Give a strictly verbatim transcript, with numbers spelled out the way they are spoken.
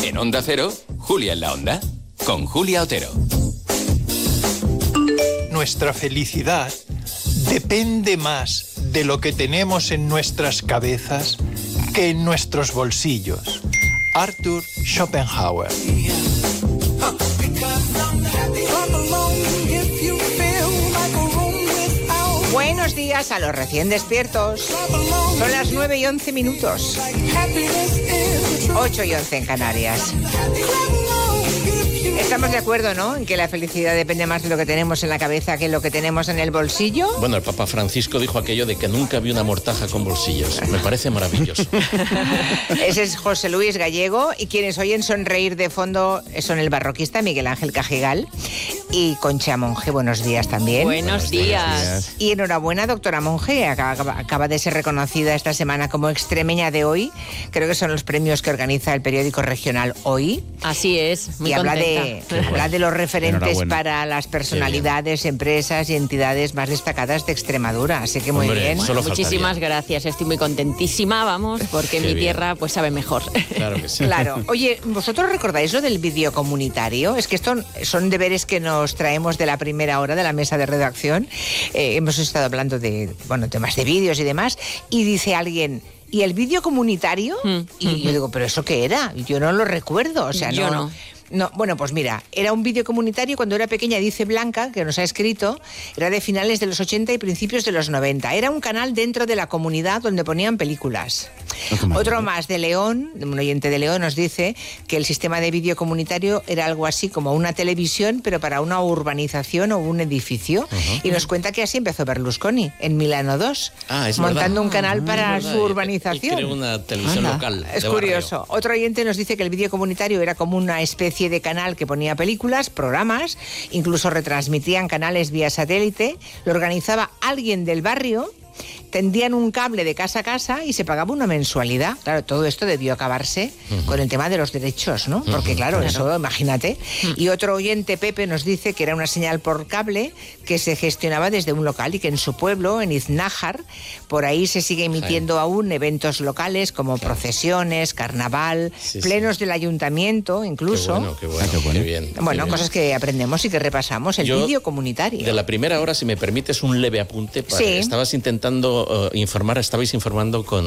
En Onda Cero, Julia en la Onda, con Julia Otero. Nuestra felicidad depende más de lo que tenemos en nuestras cabezas que en nuestros bolsillos. Arthur Schopenhauer. Buenos días a los recién despiertos. Son las nueve y once minutos. ocho y once en Canarias. Estamos de acuerdo, ¿no?, en que la felicidad depende más de lo que tenemos en la cabeza que lo que tenemos en el bolsillo. Bueno, el Papa Francisco dijo aquello de que nunca vi una mortaja con bolsillos. Me parece maravilloso. Ese es José Luis Gallego, y quienes oyen sonreír de fondo son el barroquista Miguel Ángel Cajigal y Concha Monge. Buenos días también. Buenos, Buenos días. días. Y enhorabuena, doctora Monge, acaba, acaba de ser reconocida esta semana como extremeña de Hoy. Creo que son los premios que organiza el periódico regional Hoy. Así es, muy y habla contenta. de Habla de los referentes para las personalidades, empresas y entidades más destacadas de Extremadura. Así que muy Hombre, bien. solo Muchísimas faltaría. gracias. Estoy muy contentísima, vamos, porque mi bien. tierra pues sabe mejor. Claro que sí. Claro. Oye, ¿vosotros recordáis lo del vídeo comunitario? Es que esto son deberes que nos traemos de la primera hora de la mesa de redacción. Eh, hemos estado hablando de, bueno, temas de vídeos y demás, y dice alguien... ¿Y el vídeo comunitario? Mm, y mm, yo digo, ¿pero eso qué era? Yo no lo recuerdo, o sea, yo no... no. No, bueno, pues mira, era un vídeo comunitario cuando era pequeña, dice Blanca, que nos ha escrito, era de finales de los ochenta y principios de los noventa. Era un canal dentro de la comunidad donde ponían películas. Otro más de León, un oyente de León, nos dice que el sistema de vídeo comunitario era algo así como una televisión, pero para una urbanización o un edificio. Uh-huh. Y nos cuenta que así empezó Berlusconi, en Milano dos, ah, es montando verdad. un canal ah, para es su urbanización. Creó una televisión Anda. local. Es curioso. Barrio. Otro oyente nos dice que el vídeo comunitario era como una especie de canal que ponía películas, programas, incluso retransmitían canales vía satélite, lo organizaba alguien del barrio, tendían un cable de casa a casa y se pagaba una mensualidad. Claro, todo esto debió acabarse uh-huh. con el tema de los derechos, ¿no? Porque claro, uh-huh. eso, imagínate. Uh-huh. Y otro oyente, Pepe, nos dice que era una señal por cable que se gestionaba desde un local y que en su pueblo, en Iznájar, por ahí se sigue emitiendo sí. aún eventos locales como claro. procesiones, carnaval, sí, plenos sí. del ayuntamiento, incluso. Qué bueno, qué bueno, qué bueno. Qué bien, bueno qué bien. Cosas que aprendemos y que repasamos. El vídeo comunitario. De la primera hora, si me permites un leve apunte, para, sí. estabas intentando uh, informar, estabais informando con